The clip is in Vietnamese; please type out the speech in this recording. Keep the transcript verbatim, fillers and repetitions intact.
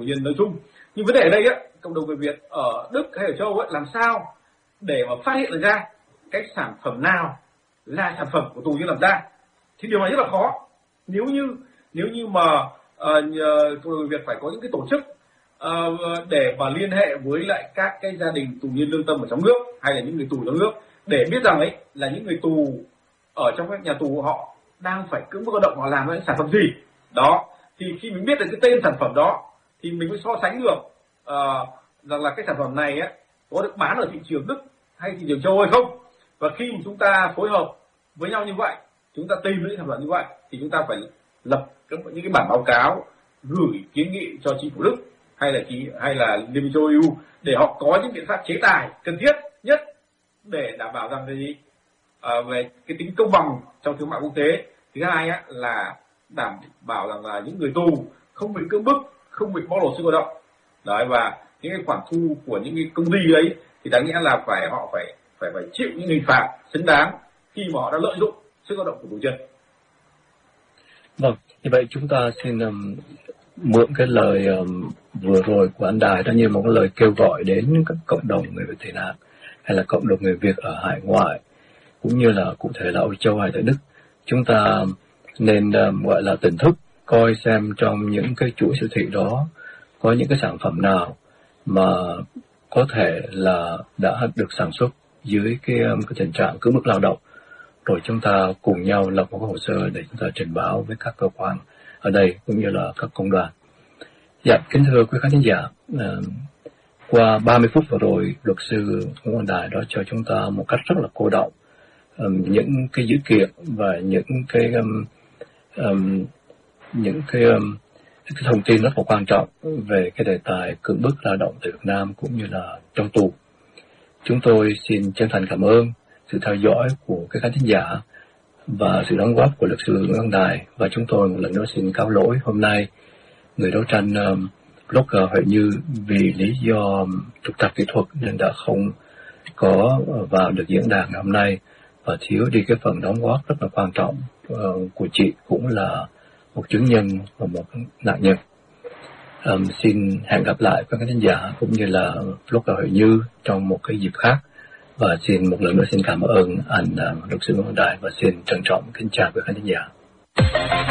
nhân nói chung. Nhưng vấn đề ở đây á, cộng đồng người Việt ở Đức hay ở châu Âu ấy, làm sao để mà phát hiện được ra cái sản phẩm nào là sản phẩm của tù nhân làm ra, thì điều này rất là khó. Nếu như nếu như mà uh, cộng đồng người Việt phải có những cái tổ chức uh, để mà liên hệ với lại các cái gia đình tù nhân lương tâm ở trong nước hay là những người tù trong nước để biết rằng ấy là những người tù ở trong các nhà tù họ đang phải cưỡng bức lao động, họ làm những sản phẩm gì đó, thì khi mình biết được cái tên sản phẩm đó thì mình mới so sánh được uh, rằng là cái sản phẩm này ấy, có được bán ở thị trường Đức hay thị trường châu Âu hay không. Và khi mà chúng ta phối hợp với nhau như vậy, chúng ta tìm những sản phẩm như vậy, thì chúng ta phải lập những cái bản báo cáo gửi kiến nghị cho chính phủ Đức hay là chỉ hay là Liên minh châu e u để họ có những biện pháp chế tài cần thiết nhất để đảm bảo rằng cái gì à, về cái tính công bằng trong thương mại quốc tế. Thứ hai á, là đảm bảo rằng là những người tù không bị cưỡng bức, không bị bóc lột sức lao động. Đấy, và những cái khoản thu của những cái công ty ấy thì đáng nghĩa là phải họ phải phải phải chịu những hình phạt xứng đáng khi mà họ đã lợi dụng sức lao động của tù nhân. Vâng, như vậy chúng ta xin um, mượn cái lời um, vừa rồi của anh Đài đó như một cái lời kêu gọi đến các cộng đồng người Việt tị nạn hay là cộng đồng người Việt ở hải ngoại, cũng như là cụ thể là Âu Châu hay tại Đức. Chúng ta nên um, gọi là tỉnh thức coi xem trong những cái chuỗi siêu thị đó có những cái sản phẩm nào mà có thể là đã được sản xuất dưới cái, cái tình trạng cưỡng bức lao động, rồi chúng ta cùng nhau lập một cái hồ sơ để chúng ta trình báo với các cơ quan ở đây cũng như là các công đoàn. Dạ, kính thưa quý khán thính giả, uh, qua ba mươi phút vừa rồi, luật sư Nguyễn Văn Đài đã cho chúng ta một cách rất là cô đọng um, những cái dữ kiện và những cái um, um, những cái, um, cái thông tin rất là quan trọng về cái đề tài cưỡng bức lao động tại Việt Nam cũng như là trong tù. Chúng tôi xin chân thành cảm ơn sự theo dõi của các khán thính giả và sự đóng góp của luật sư Nguyễn Văn Đài, và chúng tôi một lần nữa xin cáo lỗi hôm nay người đấu tranh um, blogger Huệ Như vì lý do trục trặc kỹ thuật nên đã không có vào được diễn đàn hôm nay và thiếu đi cái phần đóng góp rất là quan trọng uh, của chị, cũng là một chứng nhân và một nạn nhân. Um, xin hẹn gặp lại các khán giả cũng như là blogger Huệ Như trong một cái dịp khác, và xin một lần nữa xin cảm ơn anh uh, luật sư Nguyễn Văn Đài và xin trân trọng kính chào quý khán giả.